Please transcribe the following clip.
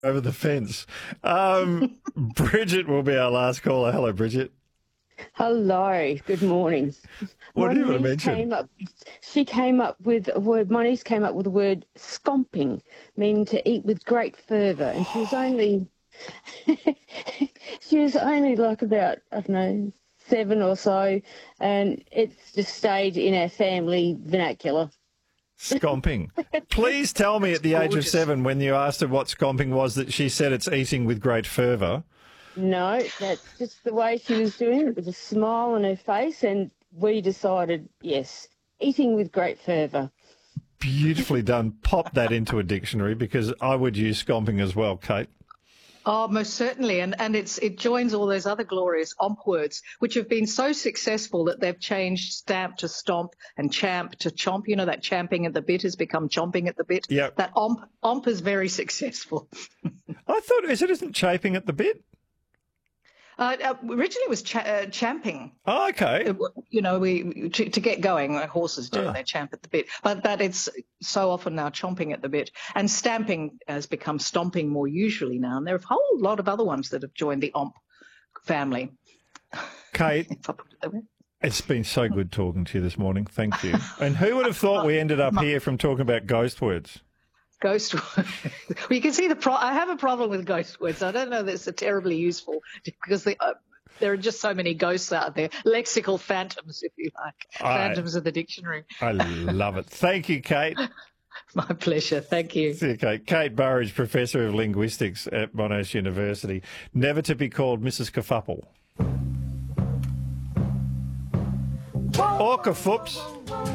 over the fence. Bridget will be our last caller. Hello, Bridget. Hello, good morning. What do you want to mention? She came up with a word, my niece came up with the word scomping, meaning to eat with great fervour. And she was only, she was only like about, I don't know, 7 or so. And it's just stayed in our family vernacular. Scomping. Please tell me at the age of 7 when you asked her what scomping was that she said it's eating with great fervour. No, that's just the way she was doing it with a smile on her face, and we decided, yes, eating with great fervour. Beautifully done. Pop that into a dictionary because I would use scomping as well, Kate. Oh, most certainly. And it joins all those other glorious omp words, which have been so successful that they've changed stamp to stomp and champ to chomp. You know, that champing at the bit has become chomping at the bit. Yep. That omp is very successful. I thought, isn't chaping at the bit? Originally it was champing. Oh, okay. You know, to get going, like horses do, they champ at the bit. But it's so often now chomping at the bit. And stamping has become stomping more usually now. And there are a whole lot of other ones that have joined the omp family. Kate, it's been so good talking to you this morning. Thank you. And who would have thought we ended up here from talking about ghost words? Ghost words. Well, you can see I have a problem with ghost words. I don't know that it's terribly useful because there are just so many ghosts out there. Lexical phantoms, if you like. Phantoms of the dictionary. I love it. Thank you, Kate. My pleasure. Thank you. See you, Kate. Kate Burridge, Professor of Linguistics at Monash University. Never to be called Mrs. Kerfuffle. Or Kerfups.